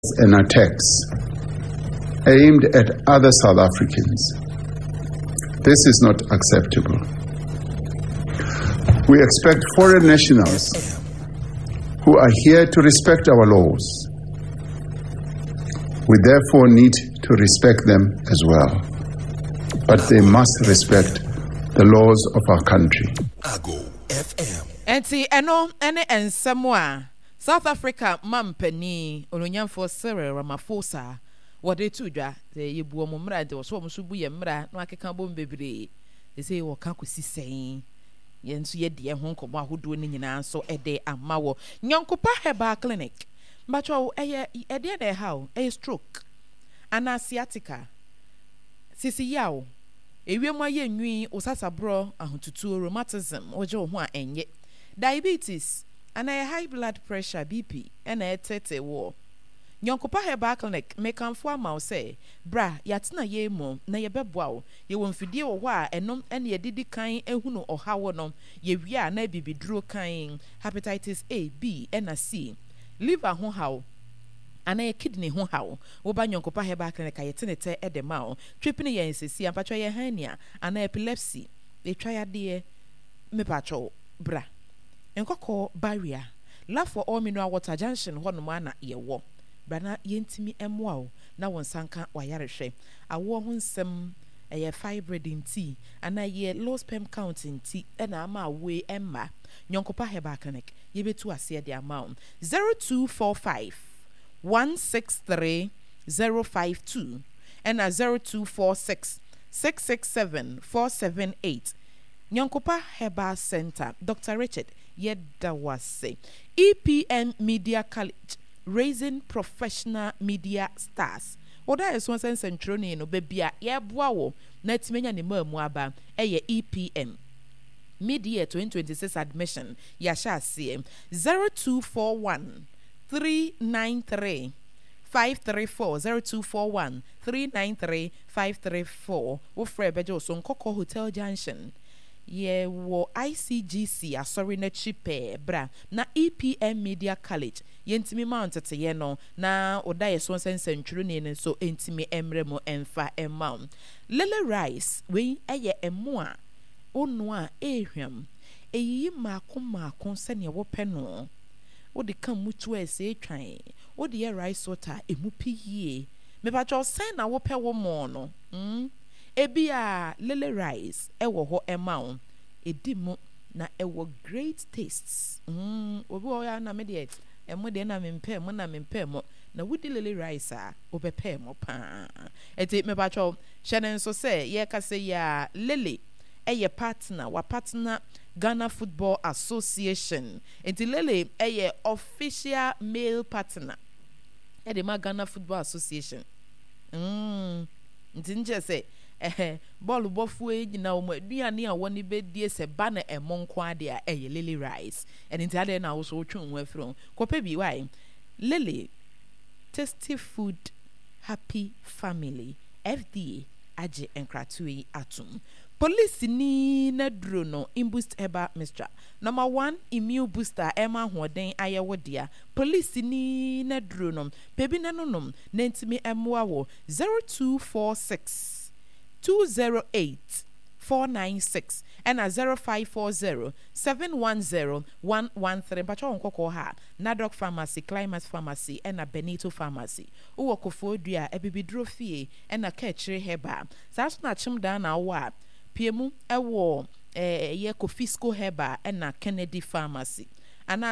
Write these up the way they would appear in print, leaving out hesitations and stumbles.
and attacks aimed at other South Africans. This is not acceptable. We expect foreign nationals who are here to respect our laws. We therefore need to respect them as well. But they must respect the laws of our country. Ago FM. Enti ene ensemwa South Africa mampani Onyamfo Cyril Ramaphosa wode tudwa ye buo momra de so omsubu ye mra no akeka bom bebre they say wo ka kosi sen ye nso ye de ho nkomo ahodo ni nyina so ede amawo Nyonkopa Herbal Clinic mbacho eye ede de how stroke ana sciatica sisi yawo ewiemu aye nwi osasabro ahotutu rheumatism oje ho a enye diabetes and a high blood pressure BP and a tete war. Nyonkopa Herbal Clinic make for ma say, bra, yatina ye mo, na ye bebwao, ye won fidie o wa enom and ye didi kain ehunu or hawonom, ye wia na bibi dro kain, hepatitis A, B, and a C, liver hon how, and a kidney hon how, oba Nyonkopa Herbal Clinic a yetinete edemao, tripping ye nsisi and patcha ye hernia, and epilepsy, they try a dear me pacho, bra. Enkoko barrier love for all mineral water junction hono mana ye wo bana yentimi emwa na wonsanka wayarehwe awo ho nsem eye fibroid nti ana ye low sperm count nti na ama we emma Nyonkopa Herbal Clinic ye betu ase de amount 0245 163 052 and 0246 667 478 Nyonkopa Herbal Center Dr. Richard Yedawase EPM Media College raising professional media stars. Oda is one sense centroni no bebia ye boawo na timenya ne mamu aba eye EPM Media 2026 admission ya sha CM 0241 393 534 0241 393 534 wo frɛ bejo so Nkoko Hotel Junction ye wo ICGC asori na chipe bra na EPM Media College yentimi mount ye no na oda ye so sensentru ne so entimi emre mo emfa emam Lele Rice we eye emo a onu a ehwam eyi maako se ne wo pe no wo de kan mutu ese twan wo de ye rice water emu piye me ba jo sen na wo pe wo mo no ebia Lele Rice ewo ho emaun edimu na ewo great tastes obi o ya na me de emo de na me mpe mo na wudi Lele Rice a obepe mo pa eti me ba cho hye so say ye ka say ya Lele eye partner Ghana Football Association enti Lele eye official male partner e de ma Ghana Football Association nti nje say ball bofue nyina o aduane a woni bedie se ba na emonko ade a eye Lele Rice and nti ade na wo so twun wa fro kopa bi why Lele tasty food happy family FDA age enkratui atum police ni na duro no imboost eba mistra number 1 immune booster ema hoden ayewo dia police ni na duro no pebi nanom na ntimi emwa wo 0246 208 496 and 0540 710 113 pacho nkoko ha Nadok Pharmacy Climax Pharmacy and Benito Pharmacy uwo kofodua ebibidro fie and Ketchere Heba saso na chimda na wa piemu ewo ye Kofisco Heba and Kennedy Pharmacy and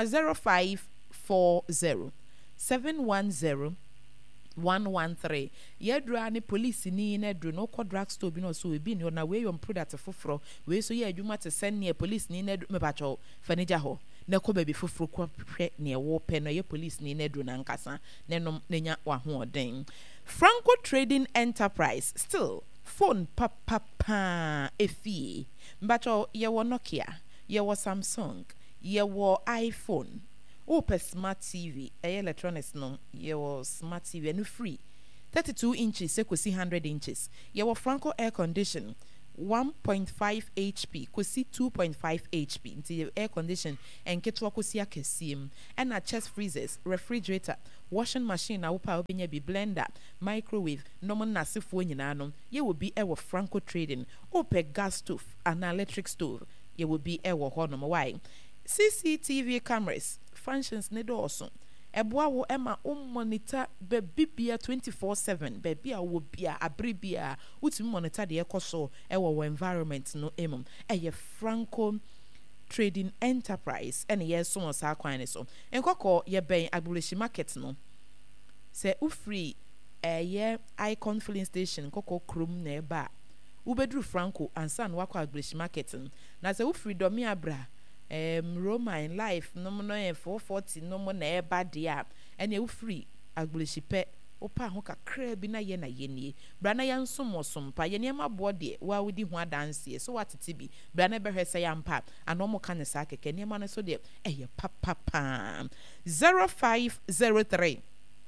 0540 710 113 yedra ni police ni na dro no ko drug store bi no so e bi ni na we yon product foforo we so ye adwuma te send ne police ni na me ba cho fanija ho na ko ba bi foforo ko hwe ne wo pe no ye police ni na dro na nkasa ne nom nenya wa ho oden Franco Trading Enterprise still phone pa efie mbacho ye wo Nokia ye wo Samsung ye wo iPhone Open smart TV, electronics no, your smart TV no free. 32 inches, se 100 inches. Your Franco air condition, 1.5 HP kosi 2.5 HP nti air condition enketewa kosi akesiem and chest freezers, refrigerator, washing machine na wopa obenya bi blender, microwave no mo nasefo nyina no ye will be ewo Franco Trading ope gas stove and electric stove ye will be ewo ho no why CCTV cameras functions ne dooso eboa wo ema monitor bebia 24/7 bebia wo bia abribia uti monitor de ekoso ewo wo environment no emum eye Franco Trading Enterprise and yes so sa kwan so enkoko ye ben Agboleshi market no se ufree eye Icon filling station koko krom na eba ubedru Franco ansa no wakwa Agboleshi market na se ufree do mi abra Roma in life no mo no 440 no mo na eba dia ene ufree Agboleshi pe opa ho kakra bi na ye nie bra na yan somosom pa ye niam abo de wa wudi ho adanse so watete bi bra na behwe se yampa ano mo ka ne sa keke niam na so de eye papa 0503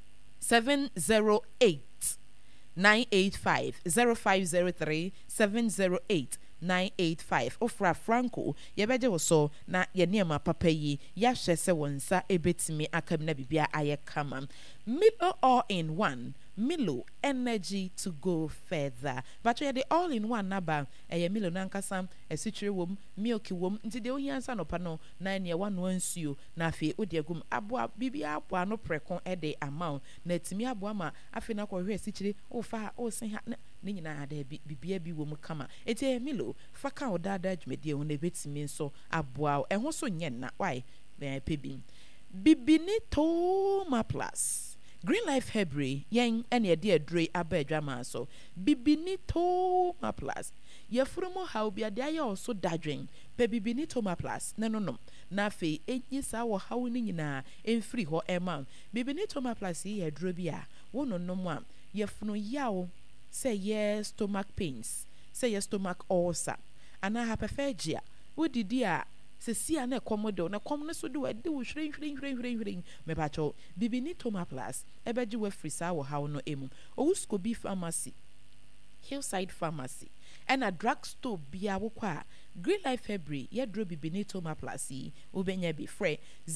708 985 0503 708 985 ofra Franco yebeje wo so na ye niam papa yi ya hye se wonsa ebetimi akam na bibia aye kama Milo all-in-one Milo energy to go further but you the all-in-one naba eye Milo nankasa esitire wom milk wom nti de ohiansa no pa no na ne wano ansuo na afi odiagum aboa bibia aboa no preko ede amount na timi aboa ma afi na kwhwe esitire ofa osen ha ne nyina ada bibia bi wom kama eti Milo faka odada dwumede ho na betimi nso aboa ehwo so nye na why pebi bibini toma plus Green Life Hebrew yen ene de adre abadwama so bibini toma plus ye frumo ha obi ade aye oso dadwen pe bibini toma plus no na fe enyi sa wo ha woni nyina enfri ho ema bibini toma plus ye adro bi a wono no mo a ye funu yawo say yes stomach pains say yes stomach ulcer ana hyperphagia wodidi a se sia na komodo na kom ne so de wade wo hwren me ba cho bibini toma plus ebeji we frisa wo hawo no emu Owuskobi pharmacy Hillside pharmacy and a drugstore bia wo kwa Green Life February ye dro bibini toma plus yi obenya bi frɛ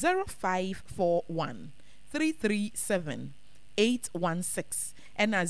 0541 337 816 and a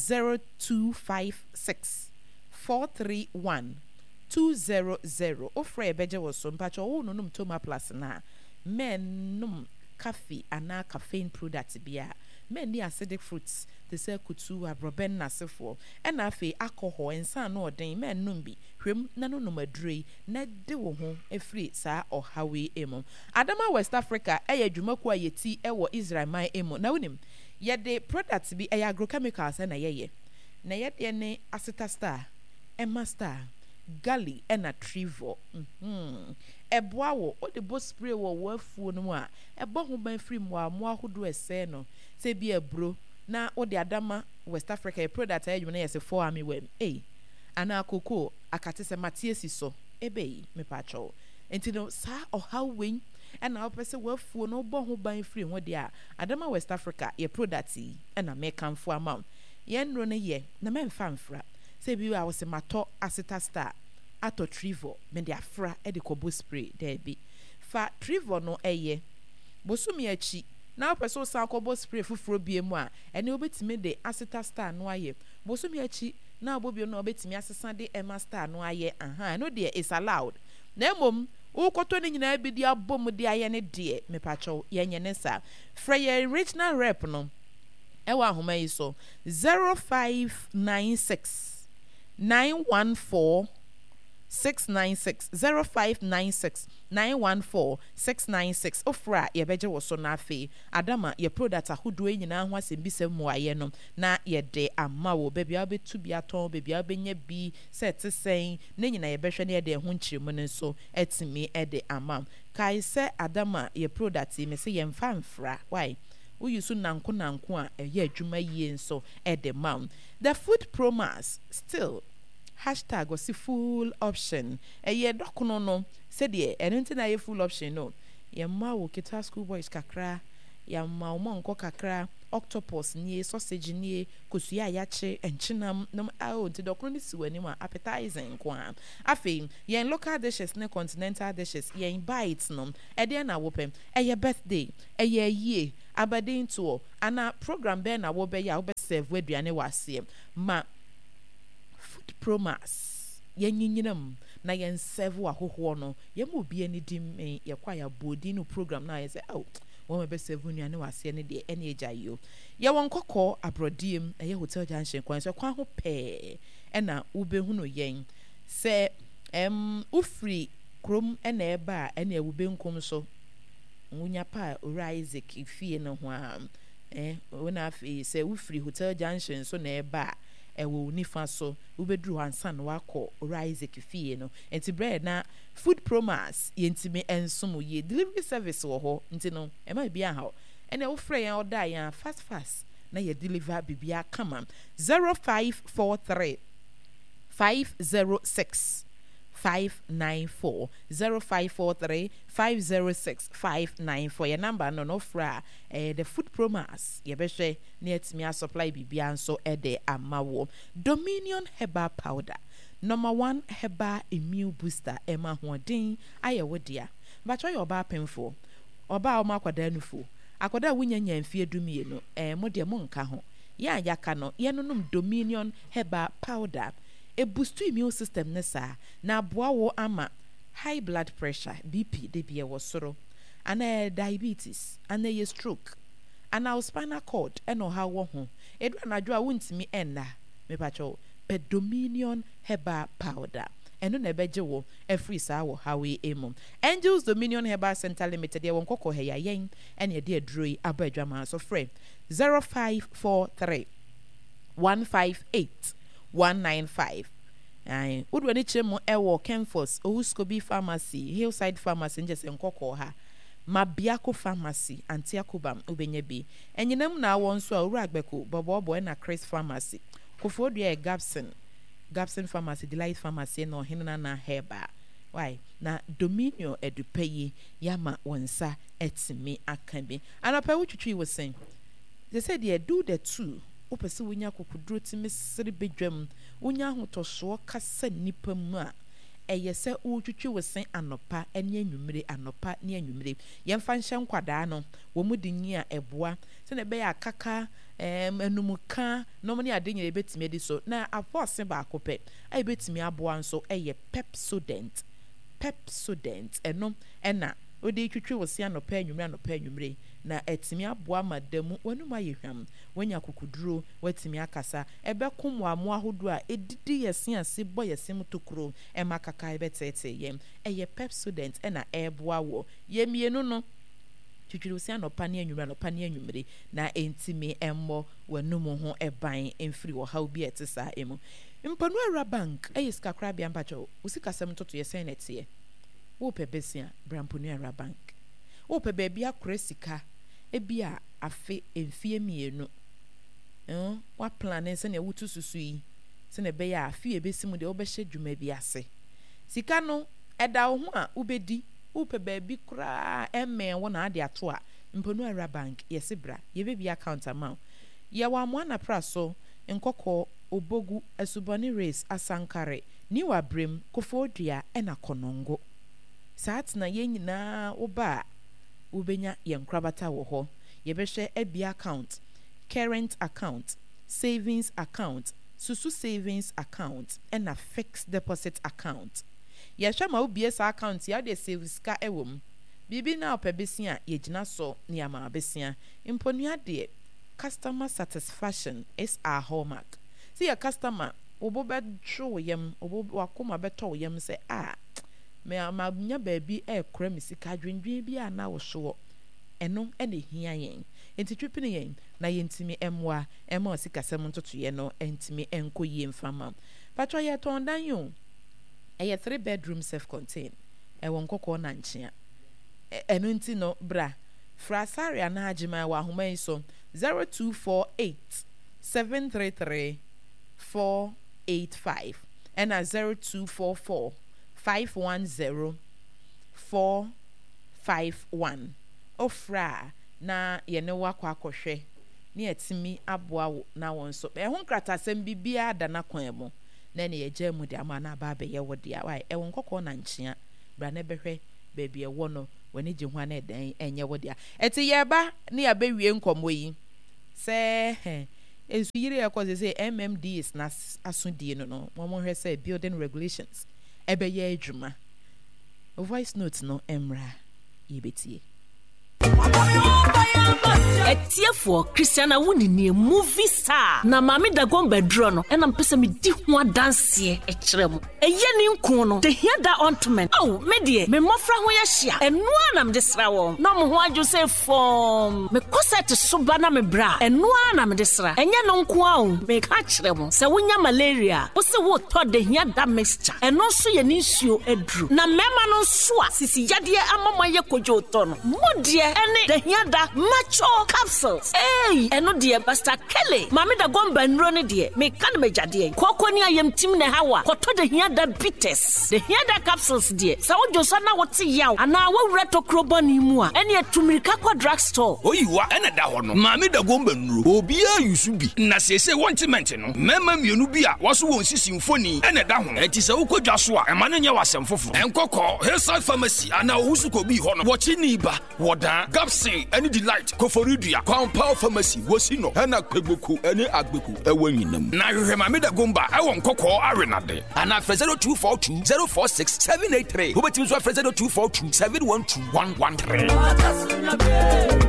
0256 431 200 ofre beje wo so mpacho wo num toma plus na men num coffee ana caffeine product bia men ni acidic fruits te say kutu abroben nasefo and afi alcohol ensa no odin men num bi hwem na no num adure na de wo ho efri sa ohawe emo Adama West Africa eya dwumaku ayeti ewo Israel man emo na wonim ye de products bi eya agrochemicals na ye na ye de ne acetastar emastar Gali and a trivo. Eboa wo o de bo spray wo wafuo no a ebo ho ban free mo a mo ahodo ese no se bi ebro na o de Adama West Africa a product ayi na yese 4 ami wem ana akoko akate se matiesi so ebe me pacho enti no sa o how wen and na opese wafuo no bo ho ban free ho de a Adama West Africa ye product yi na me kanfo amount ye nro ne ye na me mfa mfra se bi wa se mato acetastar ato trivo me de afra e de kobo spray there be fa trivo no eye bosumi achi na opese o san kobo spray fufuro bie mu a ene obetime de acetastar no aye bosumi achi na obobio no obetime asesa de emastar no aye no de is allowed na emom ukoto ni nyina bi di abom de aye ne de me pacho yenye ne sa fra ye original rep no ewa homa yi so 0596 914 696 0596 914 696 ofra ye beje wo so na afi Adama ye product ahodo nyina ho asembisem mo aye no na ye de ama wo bebia obetu bia ton bebia obenya bi set sen ne nyina ye behwe ne ye de ho nchiremu ne so etimi e de ama kai se Adama ye product me se ye mfa mfra why we use nanko a eye adwuma yie nso e de mam the food promise still hashtag was full option eye dokono no said ye enti na ye full option no ye ma wo kita school boys kakra ya ma wo nko kakra octopus nie sausage nie kosua yache enchinam no nti dokro ni siwani ma appetizing kwa afi yen local dishes ne continental dishes yen bites no e de na wopem eye birthday eye yie abadin to ana program be na wo be ya wo be serve waduane wase ma food promise yen nyinam na yen serve wa hoho no yen mo bi ani dim ye kwa ya bodi no program na ye say oh wọ́n bẹ sẹ́fún ní àná wà sí ẹni deɛ ẹni ẹja yìí o yẹ wọn kọ́kọ́ abrodim ẹ̀yẹ hotel junction kwan so kwan ho pɛɛ ɛna wobɛhu no yɛn sɛ wofiri kurom ɛna ɛba a ɛna ɛwube nkom so nwunya pa owura Isaac fie no ho a wɔn afei sɛ wofiri hotel junction so na ɛba a ɛwɔ nifa so wobɛduru ansa na wakɔ owura Isaac fie no nti brɛ na food promise yɛntimi ɛnsom yɛ delivery service wɔ hɔ nti no ɛma bi aha ɛna wofrɛ yɛn ɔda yɛn fast na yɛ deliver bibia kama 0543 506 594 0543 506 594 your number no fra the food promise ye be hwe na yetimi supply bibia nso de amawo Dominion herbal powder #1 herbal immune booster ema hoden ayewo dia ba cho your ba penfo oba o makwada nufu akoda wunyanya mfie dumie no mo de mo nka ho ya yaka no ye nonum Dominion herbal powder a boost immune system nessa na boa wo ama high blood pressure BP de bia wo soro ana diabetes ana ye stroke ana spinal cord eno ha wo ho edu anadwo a wontimi enna me pacho Dominion herbal powder eno na beje wo every saa wo hawe emu Angels Dominion Herbal Center Limited ye won kokko he ya yen ene de adroi abadwama so frɛ 0543 158 195 udwe ni chemo ewo Kemfos Ohuskobi Pharmacy Hillside Pharmacy njese nkoko ha Mabiako Pharmacy Antiakubam ubenye bi enyinam na awon so awura agbeko bobo na Chris Pharmacy Kofodua Gabson Pharmacy Delight Pharmacy no hinna na heba why na Dominion edupeyi yama wonsa etimi akambi anapa wutwitwi was saying they said they do the two opese wonya kokudro timi sere bedwam wonya hotoso kasa nipa mu a eyese wutwitwi wosen anopa ene anwumire anopa ne anwumire yemfa nhye nkwada no wo mu dinyi a eboa se na be ya kaka enumuka no mani ade nyere betimi edi so na afose ba akopɛ ai betimi aboa nso eye Pepsodent eno ena odi twitwi wo se anopa anwumire na etimi aboa madamu wonu ma yehwam wanya kokuduro watimi akasa ebekom amo ahodo a edidi yesi ase bo yesem tokuro emakaka ebetete yem eye Pepsodent ena eboa wo yemienu no twitwi wo se anopa ne anwumire na entimi emmo wanum ho eban emfiri wo ha obi etesa emu mpanu ara bank eyiska krabia mpacho usikasem toto yesen netie wo pebesia bramponu ara bank wo pebebia kresika ebia afe emfie mienu wa plan se na wutu susu yi se na be ya afi ebesimu de obehye dwuma bi ase sika no eda wo ho a ubedi wo pebebi kra emme wo na ade ato a mponu ara bank yesebra yebebi account amount ye wa mo na praso nkoko obogu asubani race asankare niwa brem kofodua ena konongo saat na ye nyina oba ubenya yenkrabata wo ho yebehwe abi account current account savings account susu savings account ena fixed deposit account yehwe ma obies account ya de savings ka ewom bibi na opebesia yegina so ne ama abesia imponua de customer satisfaction is our hallmark. See a customer obo bedwo yem obo wakoma beto yem say me amanya baby kura misika dwendwen bi ana wo so eno ene hia yen enti twipine yen na yentimi emwa ema osikasem ntoto ye no entimi enkoyie mfama patwa ye tondan yo 3 bedroom self contained won kokko na nchia eno nti no bra frasaria na agima wa homa so 0248 733 485 and 0244 510 451 ofra na ye ne wakwa akohwe ne etimi aboa wo na won so e ho kratasem bibia da na kwan mu na ne ye mu de ama na ba be ye wo de why e won kokko na nchia bra na behwe baby e wo no woni je ho na den enye wo de eti ye ba ne ya be wie nkomo yi se esu yire ya cause say MMD is na asudie no mo hwe say building regulations ebe ye adwuma voice note no emra yibetie Etiefo Christiana Wunini movie star na mami Dagom bedro no ena mpese me di ho adanse e kire mu eye ni nko no the here that ornament oh me die me mofra ho ya hia eno na me desra wo na mo ho adwo say form me koset soba na me bra eno na me desra enye no nko a o me ka kire mu se wonya malaria wo se wo to the here that mixture eno so ye ni nsuo edru na mema no so a sisi yade amama ye kojo to no modie ene the here that macho capsules eno die Pastor Kelly mami Dagom benro ne die me kan me jade kokoni ayem tim ne hawa koto de here that bitters the here that capsules die sa wo joso na wo te yaw ana wo reto krobani mu a ene atumrika kwa drugstore oyiwa ene da ho no mami Dagom benro obi a yusu bi na sese wontement no mema mienu bi a waso won sisi mfoni ene da ho enti se wo kodwa so a ema ne nya wasem foforo enkokọ Hillside Pharmacy ana ohusuko bi ho no wo chi ni ba wodan Gapsin any delight Koforidua Compound Pharmacy Wosino Hana Kwebuku any Agbeku Ewanyinam na hwehwe mami Dagom ba ewo nkokọ arenade ana 0242 046 783 Hubetim so 0242 712 113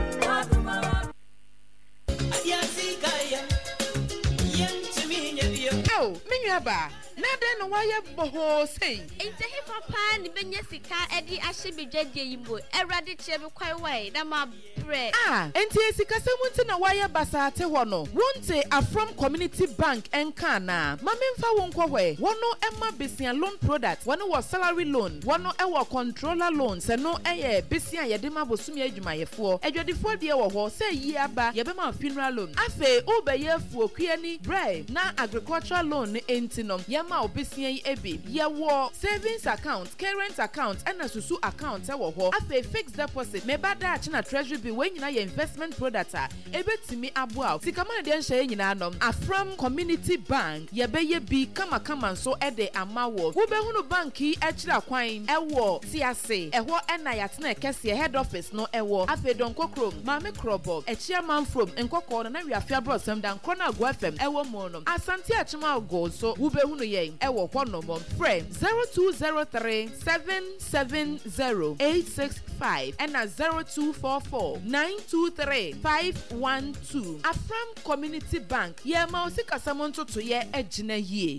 Oh, menyaba na den no waye boho sei ente he papa ni benya sika edi ahye bedwadie yimbo erade chebe kwai wai na ma bre enti sika semunti na waye basate ho no wonte Afrom Community Bank enka na mamemfa wonko hwe wono emma besia loan product wono wo salary loan wono ewo controller loan se no eye besia yede ma bosumi adwumayefo adwadefo de wo ho se yi aba yebe ma funeral loan afe obeyefu okuani bre na agricultural loan enti no ma obesia yi ebi ye wo savings account current account and susu account e wo ho afa fixed deposit me bada achi na treasury bill we nyina ye investment product a ebetimi aboa sikama de nhye nyina anom Afrom Community Bank ye be ye bi kama nso e de amawo wo be hunu bank yi akira kwan e wo tiase e ho na yatena kese head office no e wo afa donkokrom mame krobo e chairman from nkokọ na wiafia brosem dan krona agwa fm e wo mo no asante achima go so wo be hunu ewo kwonomom frame 0203 770 865 and 0244 923 512 Afrom Community Bank ye ma osika samonto to ye agina yie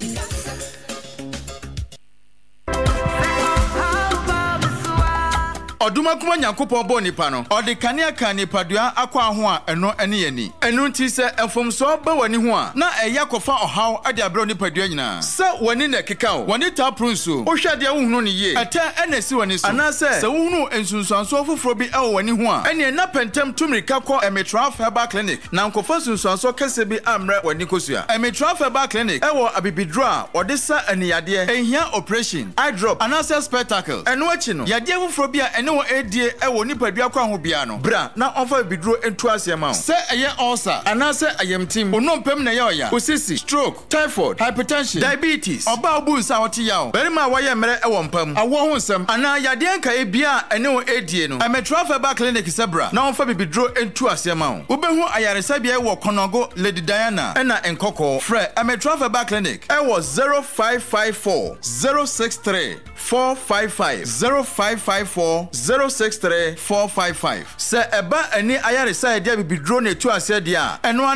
Oduma kuma Nyankopon bo nipa no ode kanea ka nipadua akwa ho a eno ene yani enu nti se enfomso ba wani ho a na eya kofa ohaw ade abro nipadua nyina se wani na keka o wani ta prunso o hwade wo hunu ne ye ata ene si wani so ana se wo hunu ensunsuanso foforo bi e wani ho a ene na pentem tumirika ko Emetraf Herbal Clinic na nkofa sunsuanso kese bi amre wani kosua Emetraf Herbal Clinic e wo abibidro a ode sa aniyade ehia operation eye drop ana se spectacle eno achi no yade foforo bi a no edie ewo nipadua kwa ho bia no bra na onfa bidro entu asema se eye ulcer ana se ayemtim onompem na ye oya osisi stroke typhoid hypertension diabetes oba obu nsa wote yawo bere ma waye mere ewo mpam awo ho nsem ana yade anka e bia ene wo edie no Emetraf Herbal Clinic sebra na onfa bidro entu asema obehu ayaresa bia ewo konogo Lady Diana ena enkoko frɛ Emetraf Herbal Clinic ewo 0554 063 455 0554 063 455 se eba ani ayare side dia bibidro na etu ase dia eno